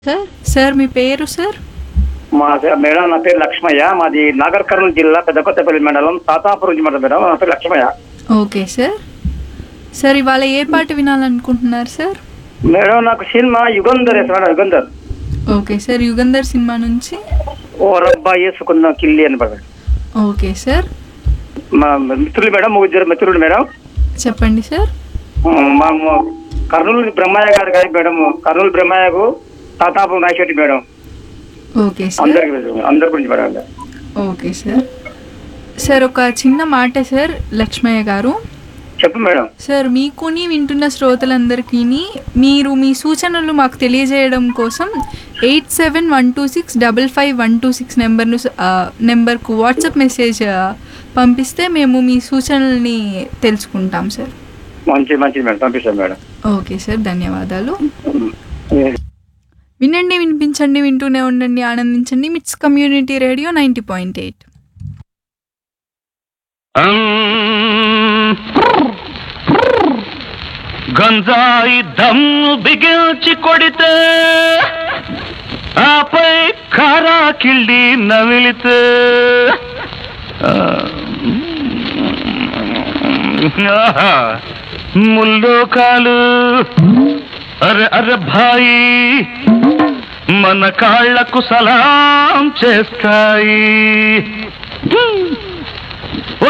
Sir sir మీ పేరు sir? Madam నా పేరు లక్ష్మయ్య. మాది నాగర్ కర్నూలు జిల్లా పెద్దకొత్తపల్లి మండలం తాతాపురం మేడం. నా పేరు లక్ష్మయ్య. Okay sir. సార్ ఇవాళ ఏ పాట వినాలనుకుంటున్నారు సార్? మేడం నాకు cinema Yugandhar Yugandhar. Okay sir, Yugandhar cinema నుంచి ఓ రబ్బా వేసుకుందాం కిల్లి అని పడ. Okay sir. మా మిత్రులు మేడం, ముగ్గురు మిత్రులు మేడం. చెప్పండి సార్. మా కర్నూలు బ్రహ్మయ్య గారు కానీ madam, Kurnool బ్రహ్మయ్యకు Tatapuram Nayashetty madam. Okay sir. అందరి గురించి మేడం. Okay sir. సార్ ఒక చిన్న మాట సార్ లక్ష్మయ్య గారు. చెప్పు మేడం. సార్ మీకుని వింటున్న శ్రోతలందరికీ మీరు మీ సూచనలు మాకు తెలియజేయడం కోసం 8712655126 నెంబర్కు వాట్సాప్ మెసేజ్ పంపిస్తే మేము మీ సూచనల్ని తెలుసుకుంటాం సార్. మంచిది మేడం, పంపిస్తాం మేడం. ఓకే సార్, ధన్యవాదాలు. వినండి, వినిపించండి, వింటూనే ఉండండి, ఆనందించండి. మిట్స్ కమ్యూనిటీ రేడియో 90.8. గంజాయి దమ్ము బిగించి కొడితే ఆపై కారా కిళ్ళి నవిలితే ముల్లోకాలు అరే అరే భాయి మన కాళ్లకు సలాం చేస్తాయి.